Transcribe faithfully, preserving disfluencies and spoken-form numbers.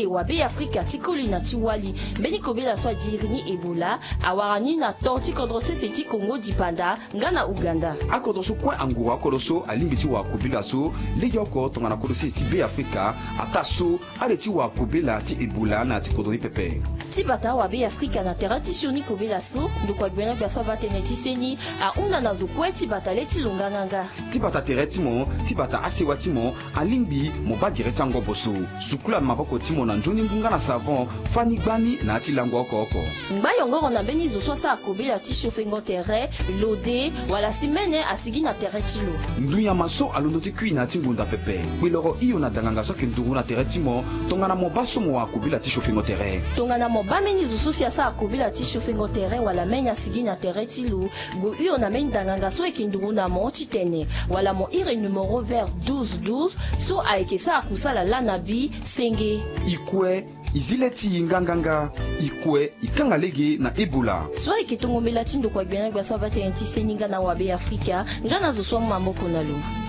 te wabe Afrika tikoli na tiwali mbeni kobela swa dirini Ebola awarani na torti kodrose seti Congo dipanda ngana Uganda akodoso kwa angura akodoso alimbiti wa kobela so leyoko tongana kodose ti be Afrika ataso aleti wa kobela ti Ebola na ti kodri pepe tibata wabe Afrika na terati shoni kobela so ndokwa gwena gaswa bateneti seni a una na zokwe tibata leti lunganganga tibata tereti mo tibata asewa timo alimbi mo ba direti ango boso sukula maboko timo na njoni ngunga na savon fani gbani na ti lango okoko ngba yongoro na beni zo so sa kobela ti chauffengo terre lode wala simene asigi na tereti lo nduya maso alondo ti kui na ti ngunda pepe kwiloro iyo na danganga so ke ndungu na tereti mo tongana mo baso mo wa kobela ti chauffengo terre tongana mo ba meni zo so sia sa kobela ti chauffengo terre wala menya asigi na tereti lo go iyo na meni danganga so ke ndungu na mo ti tene wala mo ire numéro vert douze douze so aikesa akusala lanabi senge ikwe izileti nganganga ikwe ikanga lege na Ebola so iketongo melati ndo kwa gbena gba sa bate antiseninga na wabe Afrika ngana zo so mamoko na lo